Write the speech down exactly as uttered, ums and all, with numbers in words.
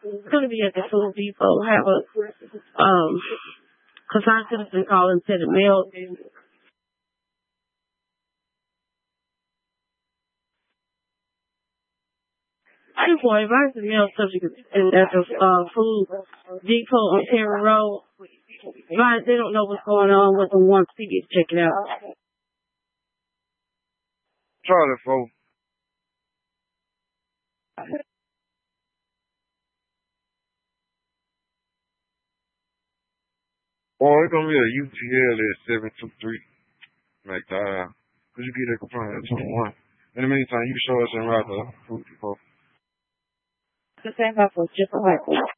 gonna be at the Food Depot. Have a um, cause I could have been calling to the mail. Two point five the mail subject and at the uh, Food Depot on Terry Road. Right, they don't know what's going on with the one ticket. Check it out. Charlie, folks. Or it's gonna be a U T L at seven two three McDowell. Could you get that complaint at twenty-one? In the meantime, you can show us in right the Food Depot. The same for different